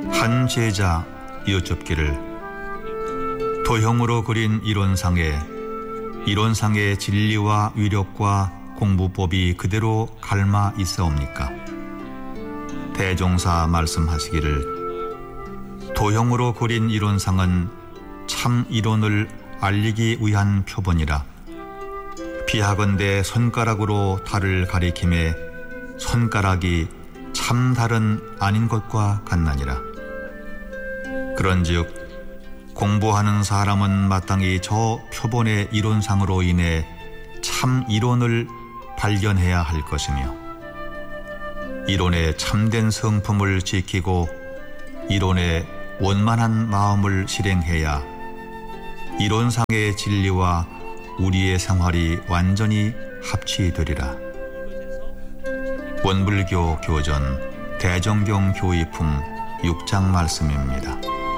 한 제자 여쭙기를 도형으로 그린 이론상의 진리와 위력과 공부법이 그대로 갈마 있사옵니까? 대종사 말씀하시기를 도형으로 그린 이론상은 참 이론을 알리기 위한 표본이라 비하건대 손가락으로 달을 가리킴에 손가락이 참 달은 아닌 것과 같나니라. 그런즉 공부하는 사람은 마땅히 저 표본의 이론상으로 인해 참 이론을 발견해야 할 것이며 이론의 참된 성품을 지키고 이론의 원만한 마음을 실행해야 이론상의 진리와 우리의 생활이 완전히 합치되리라. 원불교 교전 대정경 교의품 6장 말씀입니다.